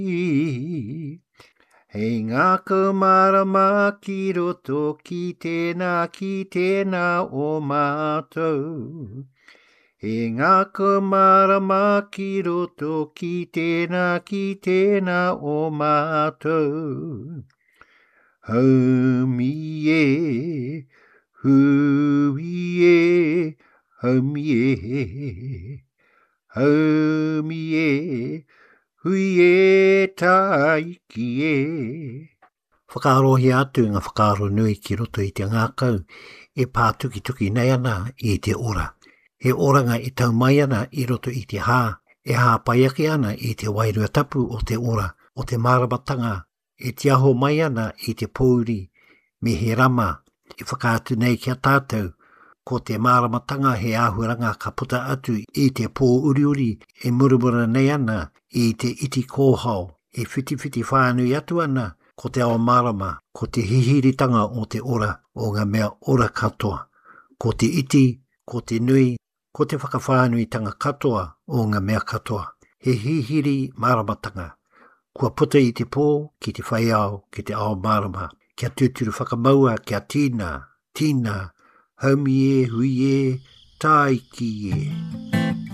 Hei ngā marama ki roto ki tēnā o mātou. Hei ngā marama ki roto ki tēnā o mātou. Haumi e, hui e, haumi e, haumi e, hui e taiki e. Whakaarohi atu ngā whakaaro nui ki roto i te ngākau e pātuki nei ana i te ora. He oranga i tau mai ana i roto i te hā, e hā paiaki ana i te wairua tapu o te ora, o te maramatanga, e te aho mai ana i te pōuri, me he rama, i whakaatu nei kia tātou, ko te maramatanga he āhuaranga ka puta atu i te pō uriuri e murumura nei ana i te iti kōhau, e whiti whānui atu ana ko te ao marama, ko te hihiritanga o te ora o ngā mea ora katoa, ko te iti, ko te nui, ko te whakawhānuitanga katoa o ngā mea katoa. He hihiri maramatanga. Kua puta i te pō ki te whaiao ki te ao marama. Kia tūturu whakamaua kia tīna, haumi e, hui e, taiki e.